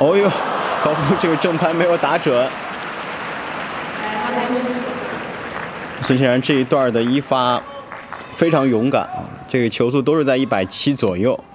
哦呦，高夫这个正拍没有打准。孙欣然这一段的一发非常勇敢啊，这个球速都是在170左右。